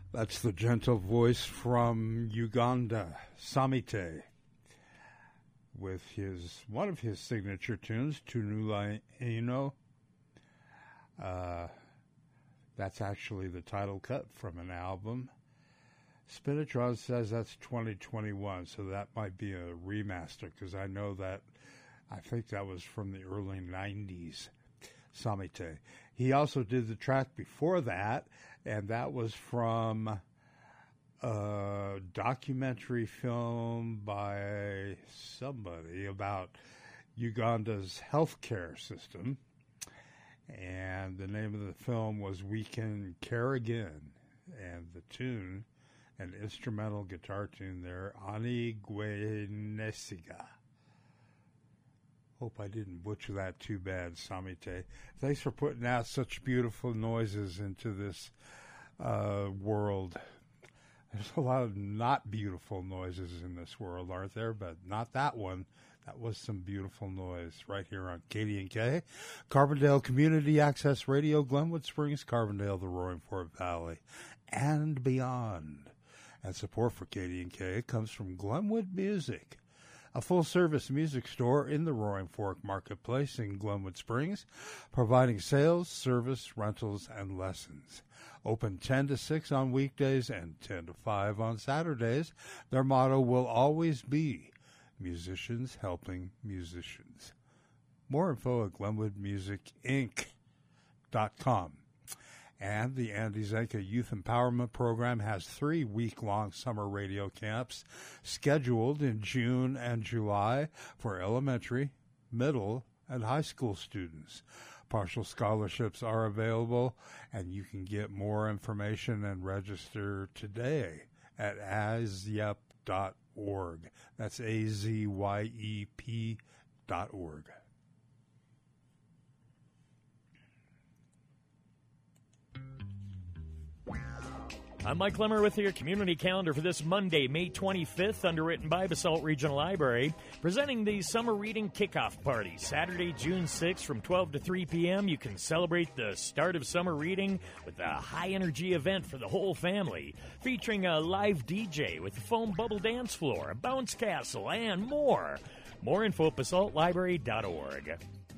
That's the gentle voice from Uganda, Samite, with one of his signature tunes, Tunula Eno. That's actually the title cut from an album. Spinatron says that's 2021, so that might be a remaster, because I think that was from the early 90s, Samite. He also did the track before that, and that was from a documentary film by somebody about Uganda's healthcare system. And the name of the film was We Can Care Again. And the tune, an instrumental guitar tune there, Ani Gwenesiga. Hope I didn't butcher that too bad, Samite. Thanks for putting out such beautiful noises into this world. There's a lot of not beautiful noises in this world, aren't there? But not that one. That was some beautiful noise right here on KDNK. Carbondale Community Access Radio, Glenwood Springs, Carbondale, the Roaring Fork Valley, and beyond. And support for KDNK comes from Glenwood Music, a full-service music store in the Roaring Fork Marketplace in Glenwood Springs, providing sales, service, rentals, and lessons. Open 10 to 6 on weekdays and 10 to 5 on Saturdays. Their motto will always be, musicians helping musicians. More info at GlenwoodMusicInc.com. And the Andy Zenka Youth Empowerment Program has 3 week-long summer radio camps scheduled in June and July for elementary, middle, and high school students. Partial scholarships are available, and you can get more information and register today at azyep.org. That's AZYEP.org. I'm Mike Lemmer with your community calendar for this Monday, May 25th, underwritten by Basalt Regional Library, presenting the Summer Reading Kickoff Party. Saturday, June 6th from 12 to 3 p.m. You can celebrate the start of summer reading with a high-energy event for the whole family, featuring a live DJ with a foam bubble dance floor, a bounce castle, and more. More info at basaltlibrary.org.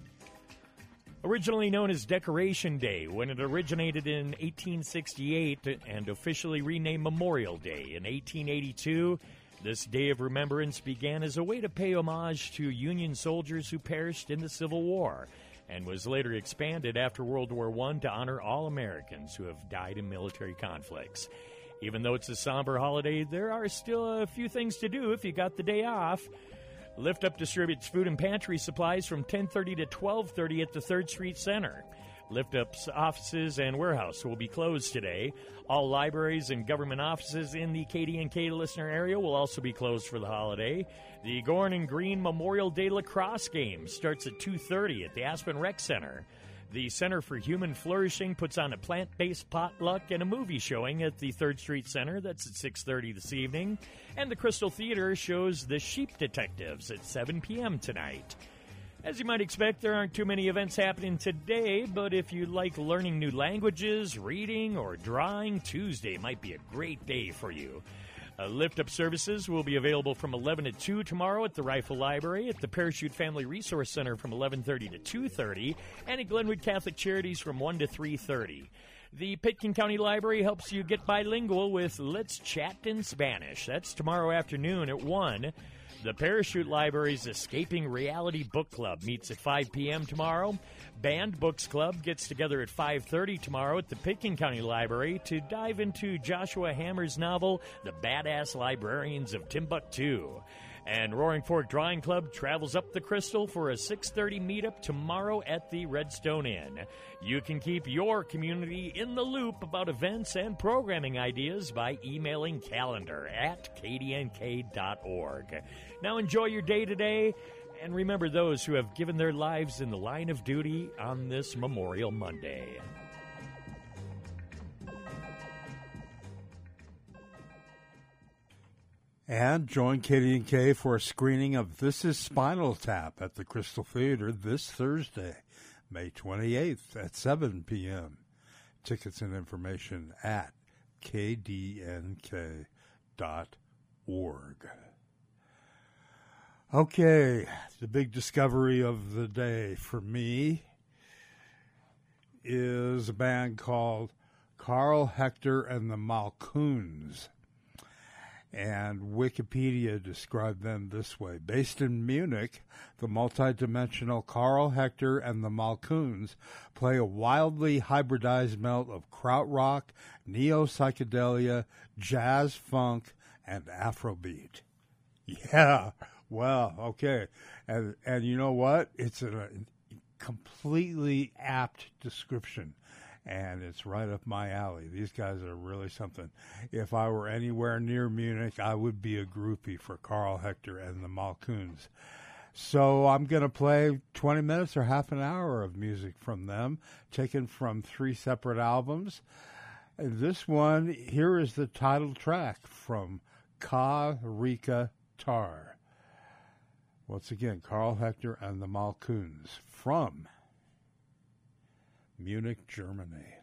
Originally known as Decoration Day when it originated in 1868 and officially renamed Memorial Day in 1882, this day of remembrance began as a way to pay homage to Union soldiers who perished in the Civil War and was later expanded after World War I to honor all Americans who have died in military conflicts. Even though it's a somber holiday, there are still a few things to do if you got the day off. Lift Up distributes food and pantry supplies from 10:30 to 12:30 at the 3rd Street Center. Lift Up's offices and warehouse will be closed today. All libraries and government offices in the KDNK listener area will also be closed for the holiday. The Gorn and Green Memorial Day Lacrosse game starts at 2:30 at the Aspen Rec Center. The Center for Human Flourishing puts on a plant-based potluck and a movie showing at the 3rd Street Center. That's at 6:30 this evening. And the Crystal Theater shows The Sheep Detectives at 7 p.m. tonight. As you might expect, there aren't too many events happening today, but if you like learning new languages, reading, or drawing, Tuesday might be a great day for you. Lift Up services will be available from 11 to 2 tomorrow at the Rifle Library, at the Parachute Family Resource Center from 11:30 to 2:30, and at Glenwood Catholic Charities from 1 to 3:30. The Pitkin County Library helps you get bilingual with Let's Chat in Spanish. That's tomorrow afternoon at 1. The Parachute Library's Escaping Reality Book Club meets at 5 p.m. tomorrow. Banned Books Club gets together at 5:30 tomorrow at the Pitkin County Library to dive into Joshua Hammer's novel, The Badass Librarians of Timbuktu. And Roaring Fork Drawing Club travels up the Crystal for a 6:30 meetup tomorrow at the Redstone Inn. You can keep your community in the loop about events and programming ideas by emailing calendar@kdnk.org. Now enjoy your day today, and remember those who have given their lives in the line of duty on this Memorial Monday. And join KDNK for a screening of This Is Spinal Tap at the Crystal Theater this Thursday, May 28th at 7 p.m. Tickets and information at KDNK.org. Okay, the big discovery of the day for me is a band called Carl Hector and the Malkoons. And Wikipedia described them this way. Based in Munich, the multidimensional Carl Hector and the Malkoons play a wildly hybridized melt of krautrock, neo-psychedelia, jazz funk, and Afrobeat. Yeah, well, okay. And you know what? It's a completely apt description. And it's right up my alley. These guys are really something. If I were anywhere near Munich, I would be a groupie for Carl Hector and the Malkoons. So I'm going to play 20 minutes or half an hour of music from them, taken from 3 separate albums. And this one, here is the title track from Ka Rika Tar. Once again, Carl Hector and the Malkoons from Munich, Germany.